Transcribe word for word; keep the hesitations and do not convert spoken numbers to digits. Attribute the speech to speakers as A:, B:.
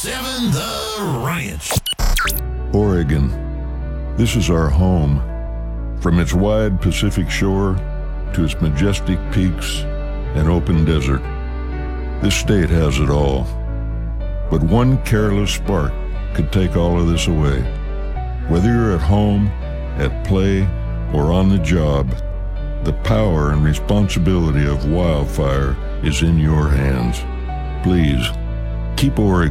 A: Seven The Ranch.
B: Oregon. This is our home. From its wide Pacific shore to its majestic peaks and open desert, this state has it all. But one careless spark could take all of this away. Whether you're at home, at play, or on the job, the power and responsibility of wildfire is in your hands. Please, keep Oregon